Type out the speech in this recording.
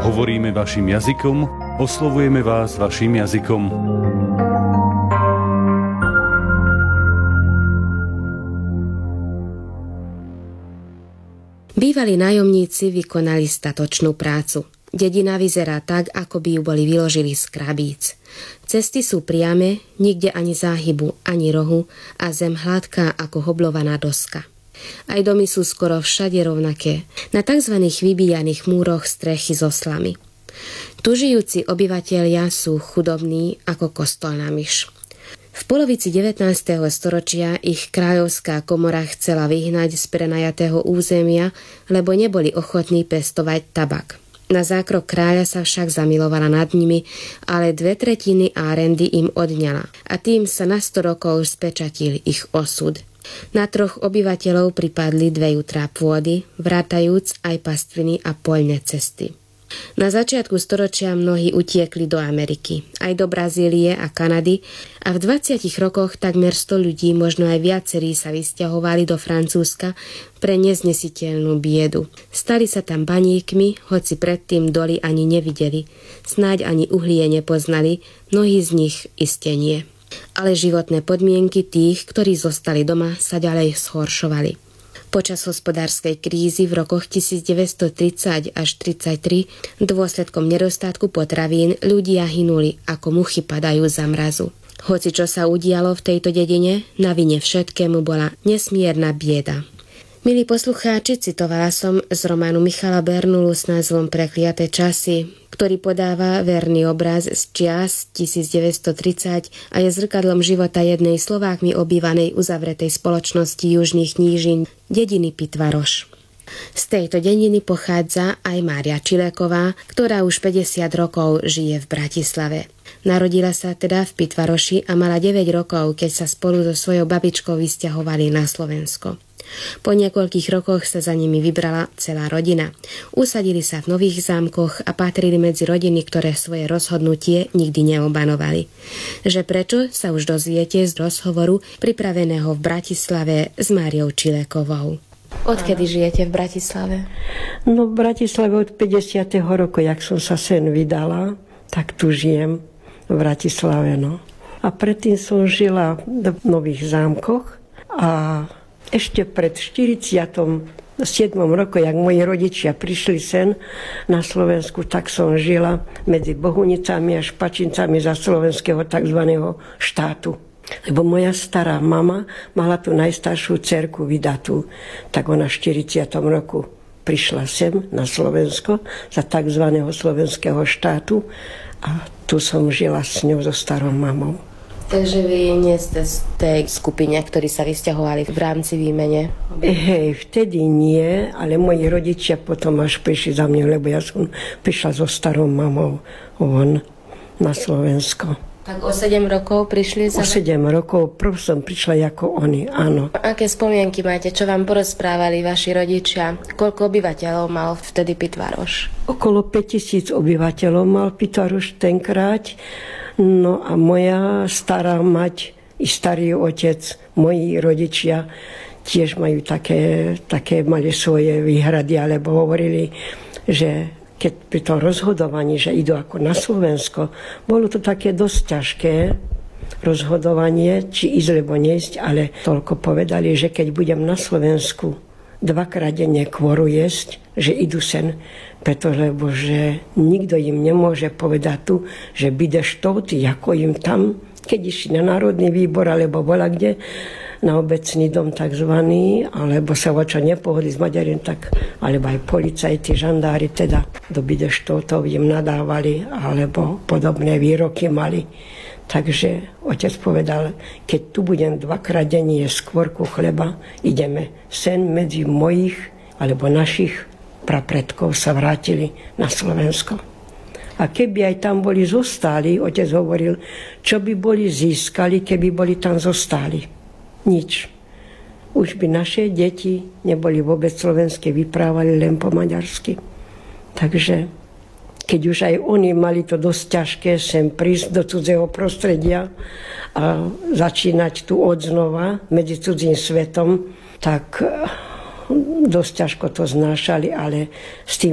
Hovoríme vašim jazykom, oslovujeme vás vašim jazykom. Bývalí nájomníci vykonali statočnú prácu. Dedina vyzerá tak, ako by ju boli vyložili z krabíc. Cesty sú priame, nikde ani záhybu, ani rohu a zem hladká ako hoblovaná doska. Aj domy sú skoro všade rovnaké. Na tzv. Vybíjaných múroch strechy so slami. Tu žijúci obyvatelia sú chudobní ako kostolná myš. V polovici 19. storočia ich kráľovská komora chcela vyhnať z prenajatého územia, lebo neboli ochotní pestovať tabak. Na zákrok kráľa sa však zamilovala nad nimi, ale 2/3 árendy im odňala a tým sa na 100 rokov spečatil ich osud. Na 3 obyvateľov pripadli 2 jutrá pôdy, vratajúc aj pastviny a poľné cesty. Na začiatku storočia mnohí utiekli do Ameriky, aj do Brazílie a Kanady a v 20 rokoch takmer 100 ľudí, možno aj viacerí, sa vysťahovali do Francúzska pre neznesiteľnú biedu. Stali sa tam baníkmi, hoci predtým doly ani nevideli, snáď ani uhlie nepoznali, mnohí z nich iste nie. Ale životné podmienky tých, ktorí zostali doma, sa ďalej zhoršovali. Počas hospodárskej krízy v rokoch 1930 až 1933 dôsledkom nedostatku potravín ľudia hynuli, ako muchy padajú za mrazu. Hoci čo sa udialo v tejto dedine, na vine všetkému bola nesmierna bieda. Milí poslucháči, citovala som z románu Michala Bernulu s názvom Prekliaté časy, ktorý podáva verný obraz z čias 1930 a je zrkadlom života jednej Slovákmi obývanej uzavretej spoločnosti južných nížin, dediny Pitvaroš. Z tejto dediny pochádza aj Mária Čileková, ktorá už 50 rokov žije v Bratislave. Narodila sa teda v Pitvaroši a mala 9 rokov, keď sa spolu so svojou babičkou vysťahovali na Slovensko. Po niekoľkých rokoch sa za nimi vybrala celá rodina. Usadili sa v Nových Zámkoch a patrili medzi rodiny, ktoré svoje rozhodnutie nikdy neobanovali. Že prečo, sa už dozviete z rozhovoru pripraveného v Bratislave s Máriou Čilekovou. Odkedy žijete v Bratislave? No v Bratislave od 50. roku, jak som sa sen vydala, tak tu žijem v Bratislave. No. A predtým som žila v Nových Zámkoch a ešte pred 47. roku, jak moji rodičia prišli sen na Slovensku, tak som žila medzi Bohunicami a Špačincami za slovenského tzv. Štátu. Lebo moja stará mama mala tú najstaršiu dcerku vydatú, tak ona v 40. roku prišla sem na Slovensko za tzv. Slovenského štátu a tu som žila s ňou, so starou mamou. Takže vy nie ste z tej skupine, ktorí sa vysťahovali v rámci výmene? Hej, vtedy nie, ale moji rodičia potom až prišli za mňa, lebo ja som prišla so starou mamou von na Slovensko. Tak o 7 rokov prišli za... O 7 rokov, prv som prišla ako oni, áno. Aké spomienky máte, čo vám porozprávali vaši rodičia? Koľko obyvateľov mal vtedy Pitvaroš? Okolo 5000 obyvateľov mal Pitvaroš tenkrát. No a moja stará mať i starý otec, moji rodičia tiež majú také mali svoje výhrady, alebo hovorili, že keď pri tom rozhodovaní, že idú ako na Slovensko, bolo to také dosť ťažké rozhodovanie, či ísť, alebo neísť, ale toľko povedali, že keď budem na Slovensku 2-krát denne kvoru jesť, že idú sen, lebo že nikto im nemôže povedať tu, že bude štovty, ako im tam, keď išli na Národný výbor, alebo bola kde, na obecný dom takzvaný, alebo sa vočo nepohodli s Maďarím, tak, alebo aj policajti, žandári, teda do bideštotov im nadávali, alebo podobné výroky mali. Takže otec povedal, keď tu budem 2-krát denne jesť skvorku chleba, ideme sen medzi mojich, alebo našich prapredkov sa vrátili na Slovensko. A keby aj tam boli zostali, otec hovoril, čo by boli získali, keby boli tam zostali. Nič. Už by naše deti neboli vôbec slovenské, vyprávali len po maďarsky. Takže keď už aj oni mali to dosť ťažké sem prísť do cudzého prostredia a začínať tu odznova medzi cudzím svetom, tak dosť ťažko to znášali, ale s tým